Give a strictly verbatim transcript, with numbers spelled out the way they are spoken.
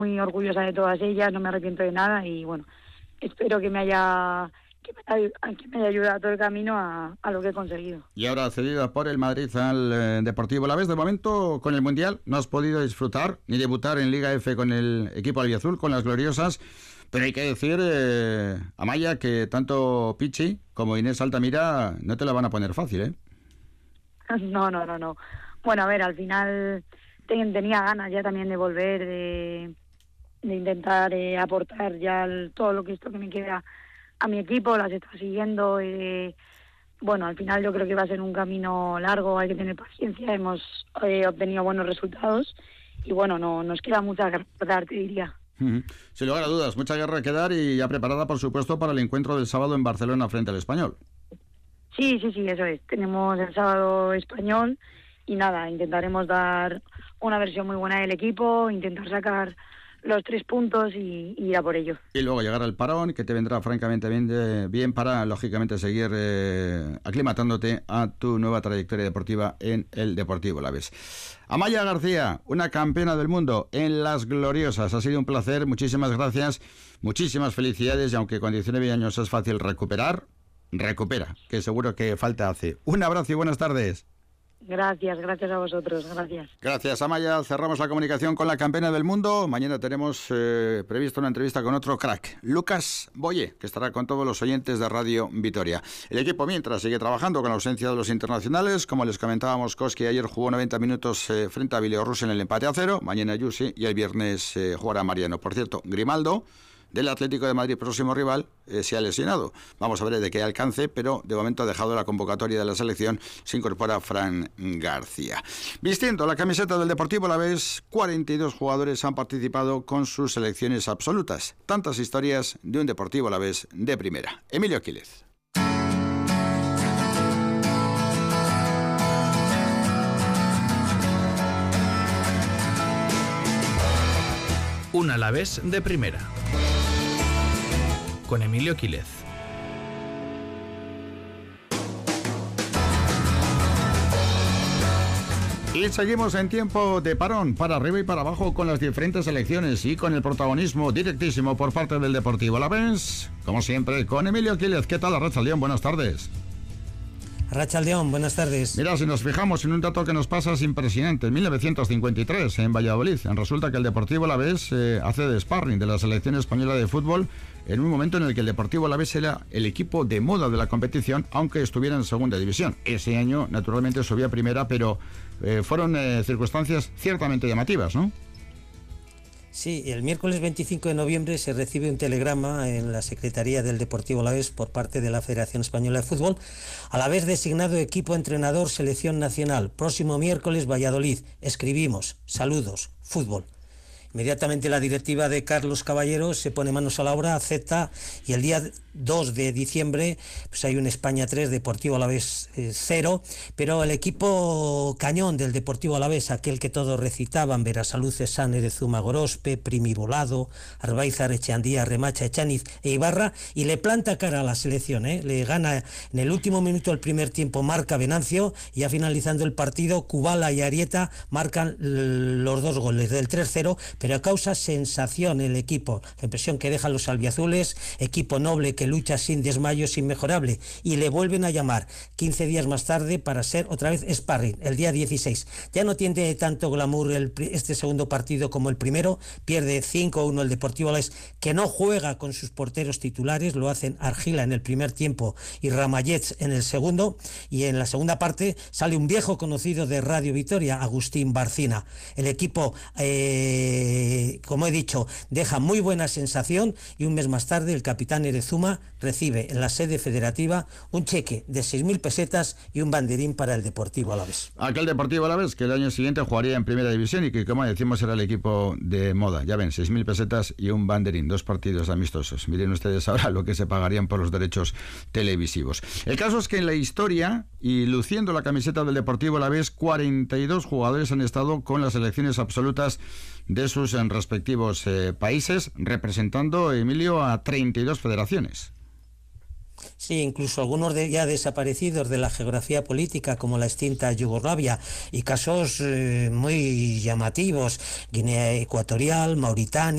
muy orgullosa de todas ellas, no me arrepiento de nada y bueno, espero que me haya que me haya, que me haya ayudado todo el camino a, a lo que he conseguido. Y ahora cedida por el Madrid al eh, Deportivo Alavés. De momento, con el Mundial no has podido disfrutar ni debutar en Liga F con el equipo albiazul, con las gloriosas, pero hay que decir, eh, Amaya, que tanto Pichi como Inés Altamira no te la van a poner fácil, ¿eh? No, no, no, no. Bueno, a ver, al final ten, tenía ganas ya también de volver, de, de intentar eh, aportar ya el, todo lo que esto que me queda a mi equipo, las estoy siguiendo. Eh, bueno, al final yo creo que va a ser un camino largo, hay que tener paciencia, hemos eh, obtenido buenos resultados y bueno, no nos queda mucha guerra por dar, te diría. Sin lugar a dudas, mucha guerra que dar y ya preparada, por supuesto, para el encuentro del sábado en Barcelona frente al Español. Sí, sí, sí, eso es. Tenemos el sábado Español y nada, intentaremos dar una versión muy buena del equipo, intentar sacar los tres puntos y, y ir a por ello. Y luego llegar al parón, que te vendrá francamente bien, de, bien para, lógicamente, seguir eh, aclimatándote a tu nueva trayectoria deportiva en el Deportivo Alavés. Amaya García, una campeona del mundo en las gloriosas. Ha sido un placer, muchísimas gracias, muchísimas felicidades y aunque con diecinueve años es fácil recuperar, recupera, que seguro que falta hace. Un abrazo y buenas tardes. Gracias, gracias a vosotros, gracias. Gracias, Amaya. Cerramos la comunicación con la campeona del mundo. Mañana tenemos eh, previsto una entrevista con otro crack, Lucas Boye, que estará con todos los oyentes de Radio Vitoria. El equipo, mientras, sigue trabajando con la ausencia de los internacionales. Como les comentábamos, Koski ayer jugó noventa minutos eh, frente a Bielorrusia en el empate a cero. Mañana Yusi y el viernes eh, jugará Mariano. Por cierto, Grimaldo, del Atlético de Madrid, próximo rival, eh, se ha lesionado. Vamos a ver de qué alcance, pero de momento ha dejado la convocatoria de la selección. Se incorpora Fran García. Vistiendo la camiseta del Deportivo Alavés, cuarenta y dos jugadores han participado con sus selecciones absolutas. Tantas historias de un Deportivo Alavés de primera. Emilio Quílez. Un Alavés de primera, con Emilio Quílez. Y seguimos en tiempo de parón, para arriba y para abajo con las diferentes selecciones y con el protagonismo directísimo por parte del Deportivo Alavés, como siempre, con Emilio Quílez. ¿Qué tal, Arratsaldeón? Buenas tardes. Arratsaldeón, buenas tardes. Mira, si nos fijamos en un dato que nos pasa es impresionante. En mil novecientos cincuenta y tres, en Valladolid, resulta que el Deportivo Alavés eh, hace de sparring de la selección española de fútbol en un momento en el que el Deportivo Alavés era el equipo de moda de la competición, aunque estuviera en segunda división. Ese año, naturalmente, subía a primera, pero eh, fueron eh, circunstancias ciertamente llamativas, ¿no? Sí, el miércoles veinticinco de noviembre se recibe un telegrama en la Secretaría del Deportivo Alavés por parte de la Federación Española de Fútbol, Alavés designado equipo entrenador selección nacional. Próximo miércoles, Valladolid. Escribimos, saludos, fútbol. Inmediatamente la directiva de Carlos Caballero se pone manos a la obra, acepta, y el día dos de diciembre pues hay un España tres, Deportivo Alavés eh, cero, pero el equipo cañón del Deportivo Alavés, aquel que todos recitaban, Berasaluce, San Erezuma, Gorospe, Primi Volado, Arbaizar, Echeandía, Remacha, Echaniz e Ibarra, y le planta cara a la selección, ¿eh? Le gana en el último minuto del primer tiempo, marca Venancio, y ya finalizando el partido, Kubala y Arieta marcan los dos goles del tres cero, pero causa sensación el equipo, la impresión que dejan los albiazules, equipo noble que lucha sin desmayos, inmejorable, y le vuelven a llamar quince días más tarde para ser otra vez sparring, el día dieciséis. Ya no tiene tanto glamour el, este segundo partido como el primero, pierde cinco uno el Deportivo Alavés, que no juega con sus porteros titulares, lo hacen Argila en el primer tiempo y Ramallets en el segundo, y en la segunda parte sale un viejo conocido de Radio Vitoria, Agustín Barcina. El equipo, eh, como he dicho, deja muy buena sensación, y un mes más tarde el capitán Erezuma recibe en la sede federativa un cheque de seis mil pesetas y un banderín para el Deportivo Alavés. Aquel Deportivo Alavés que el año siguiente jugaría en primera división y que, como decimos, era el equipo de moda. Ya ven, seis mil pesetas y un banderín, dos partidos amistosos. Miren ustedes ahora lo que se pagarían por los derechos televisivos. El caso es que en la historia, y luciendo la camiseta del Deportivo Alavés, cuarenta y dos jugadores han estado con las selecciones absolutas de sus en respectivos eh, países, representando, Emilio, a treinta y dos federaciones. Sí, incluso algunos de ya desaparecidos de la geografía política, como la extinta Yugoslavia, y casos eh, muy llamativos, Guinea Ecuatorial, Mauritania,